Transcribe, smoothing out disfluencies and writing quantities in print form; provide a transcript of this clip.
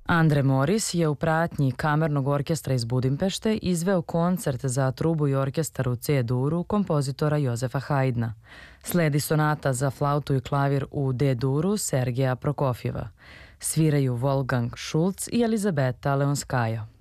Andre Moris je u pratnji Kamernog orkestra iz Budimpešte izveo koncert za trubu i orkestar u C-duru kompozitora Jozefa Hajdna. Sledi sonata za flautu i klavir u D-duru Sergeja Prokofjeva. Sviraju Wolfgang Schulz i Elizabeta Leonskaja.